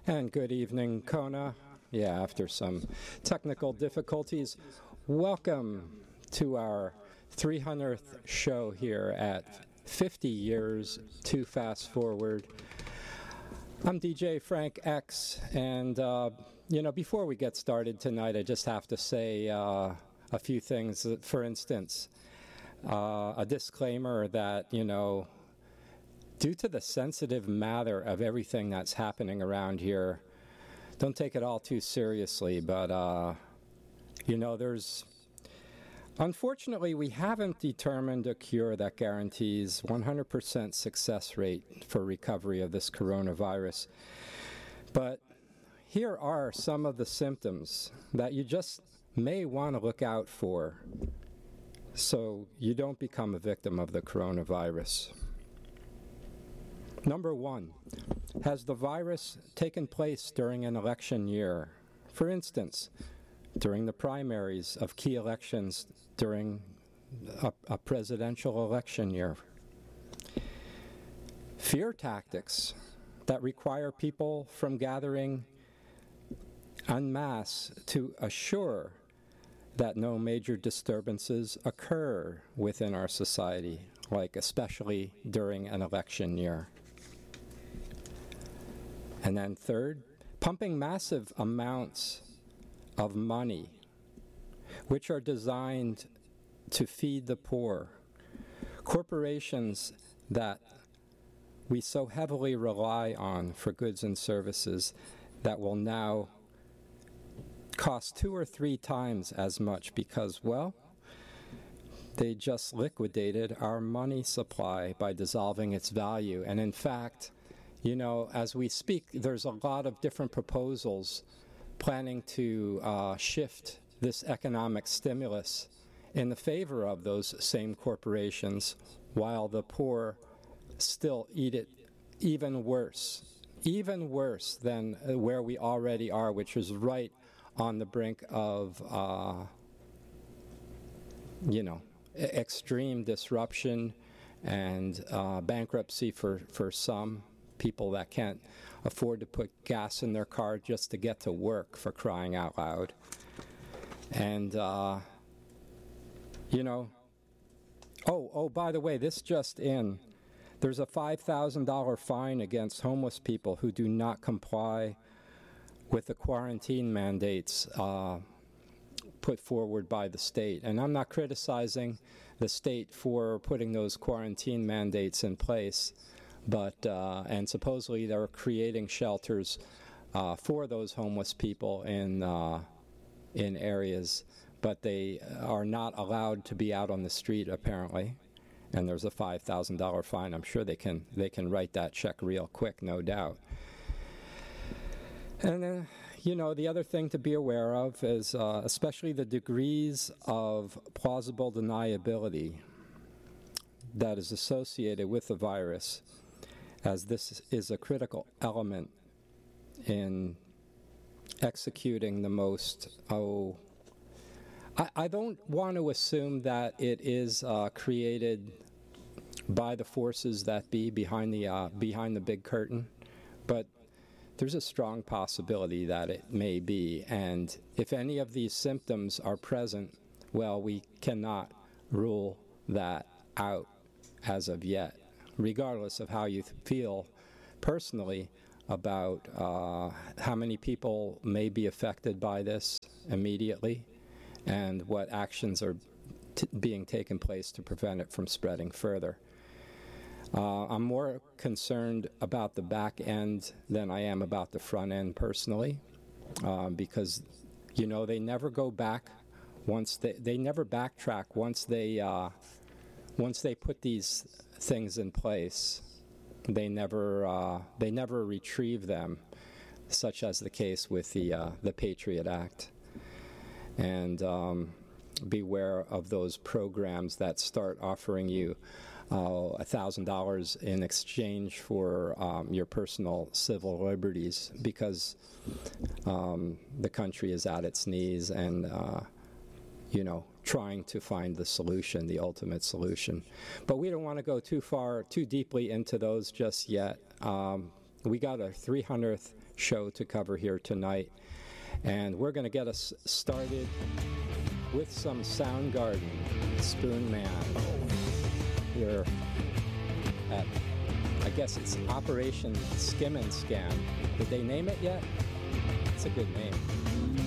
And good evening, Kona. Yeah, after some technical difficulties, welcome to our 300th show here at 50 Years to Fast Forward. I'm DJ Frank X, and before we get started tonight, I just have to say a few things. For instance, a disclaimer that, due to the sensitive matter of everything that's happening around here, don't take it all too seriously, but, unfortunately, we haven't determined a cure that guarantees 100% success rate for recovery of this coronavirus. But here are some of the symptoms that you just may want to look out for so you don't become a victim of the coronavirus. Number 1, has the virus taken place during an election year? For instance, during the primaries of key elections during a presidential election year. Fear tactics that require people from gathering en masse to assure that no major disturbances occur within our society, like especially during an election year. And then third, pumping massive amounts of money, which are designed to feed the poor. Corporations that we so heavily rely on for goods and services that will now cost 2 or 3 times as much because, they just liquidated our money supply by dissolving its value. And in fact, as we speak, there's a lot of different proposals planning to shift this economic stimulus in the favor of those same corporations, while the poor still eat it even worse than where we already are, which is right on the brink of, extreme disruption and bankruptcy for some people that can't afford to put gas in their car just to get to work, for crying out loud. And, by the way, this just in. There's a $5,000 fine against homeless people who do not comply with the quarantine mandates put forward by the state. And I'm not criticizing the state for putting those quarantine mandates in place, but and supposedly they're creating shelters for those homeless people in areas, but they are not allowed to be out on the street apparently. And there's a $5,000 fine. I'm sure they can write that check real quick, no doubt. And then, the other thing to be aware of is especially the degrees of plausible deniability that is associated with the virus, as this is a critical element in executing the most, I don't want to assume that it is created by the forces that be behind the big curtain, but there's a strong possibility that it may be. And if any of these symptoms are present, we cannot rule that out as of yet, regardless of how you feel personally about how many people may be affected by this immediately and what actions are being taken place to prevent it from spreading further. I'm more concerned about the back end than I am about the front end personally, because, they never go back once they never backtrack once they put these things in place. They never retrieve them, such as the case with the Patriot Act. And beware of those programs that start offering you $1,000 in exchange for your personal civil liberties, because the country is at its knees and trying to find the solution, the ultimate solution. But we don't want to go too deeply into those just yet. we got a 300th show to cover here tonight, and we're going to get us started with some Soundgarden, Spoon Man. Here at, I guess it's Operation Skim and Scan. Did they name it yet? It's a good name.